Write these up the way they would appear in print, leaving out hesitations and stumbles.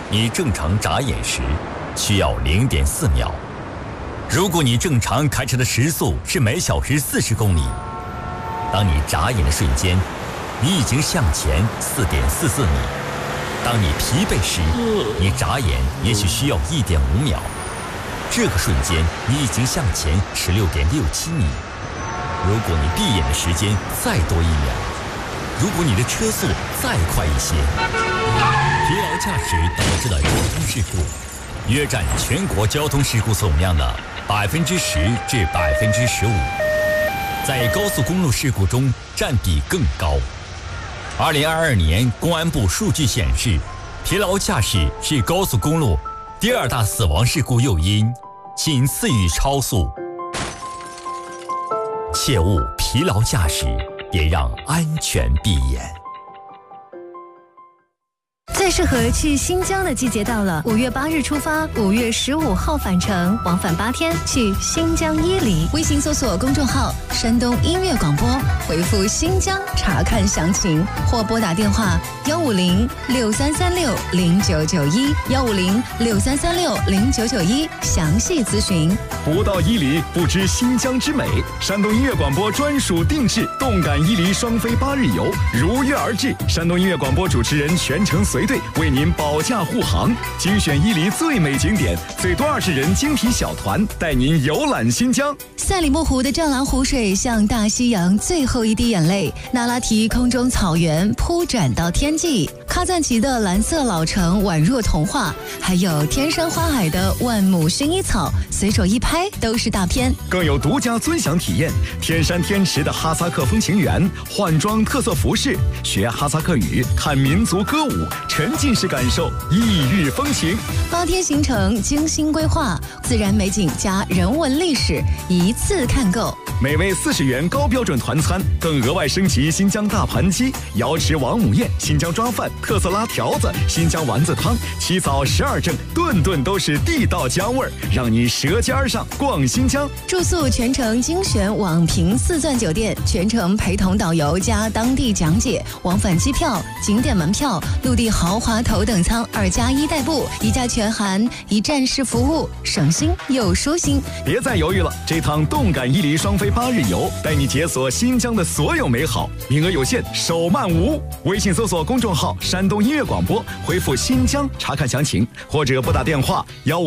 你正常眨眼时需要0.4秒。如果你正常开车的时速是每小时40公里，当你眨眼的瞬间，你已经向前4.44米。当你疲惫时，你眨眼也许需要1.5秒。这个瞬间，你已经向前16.67米。如果你闭眼的时间再多1秒，如果你的车速再快一些，疲劳驾驶导致的交通事故约占全国交通事故总量的10%至15%，在高速公路事故中占比更高。2022年公安部数据显示，疲劳驾驶是高速公路第2大死亡事故诱因，仅次于超速。切勿疲劳驾驶，也让安全闭眼。 最适合去新疆的季节到了，5月8日出发，5月15号返程，往返8天，去新疆伊犁。微信搜索公众号“山东音乐广播”，回复“新疆”查看详情，或拨打电话15063360991，15063360991，详细咨询。 不到伊犁不知新疆之美，山东音乐广播专属定制动感伊犁双飞8日游如约而至，山东音乐广播主持人全程随队为您保驾护航，精选伊犁最美景点，最多20人精品小团带您游览新疆。 赛里木湖的湛蓝湖水像大西洋最后一滴眼泪，那拉提空中草原铺展到天际，喀赞其的蓝色老城宛若童话，还有天山花海的万亩薰衣草，随手一拍都是大片。 更有独家尊享体验，天山天池的哈萨克风情园，换装特色服饰，学哈萨克语，看民族歌舞，沉浸式感受异域风情。 8天行程精心规划，自然美景加人文历史，一次看够。 每位40元高标准团餐，更额外升级新疆大盘鸡、瑶池王母宴、新疆抓饭、特色拉条子、新疆丸子汤，起早12正，顿顿都是地道疆味儿，让你舌尖上逛新疆。 住宿全程精选网评4钻酒店，全程陪同导游加当地讲解，往返机票、景点门票、陆地豪华头等舱2+1代步，1价全含一站式服务，省心又舒心。 别再犹豫了，这趟动感伊犁双飞8日游，带你解锁新疆的所有美好，名额有限，手慢无。微信搜索公众号山东音乐广播，回复新疆查看详情，或者拨打电话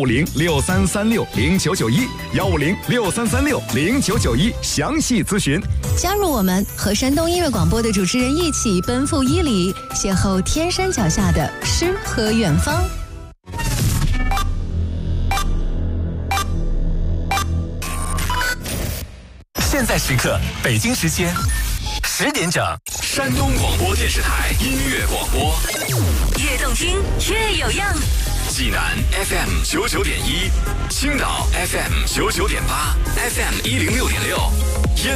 15063360991，15063360991，详细咨询。 加入我们，和山东音乐广播的主持人一起奔赴伊犁，邂逅天山脚下的诗和远方。 现在时刻，北京时间10点整，山东广播电视台音乐广播， 越动听越有样。 济南 FM 99.1，青岛 FM 99.8，FM 106.6。